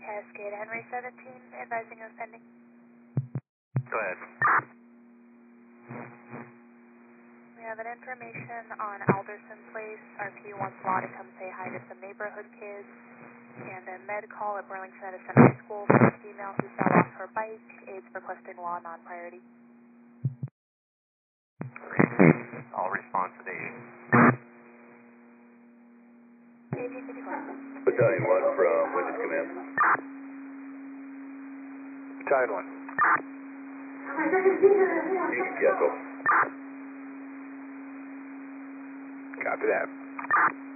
Cascade Henry 17, advising of pending. Go ahead. We have an information on Alderson Place. RP wants Law to come say hi to some neighborhood kids. And a med call at Burlington Edison High School for a female who fell off her bike. Aides requesting Law non-priority. I'll respond to the AG 54. Battalion 1 from Witness Command. Battalion 1. Agent Gecko. Copy that.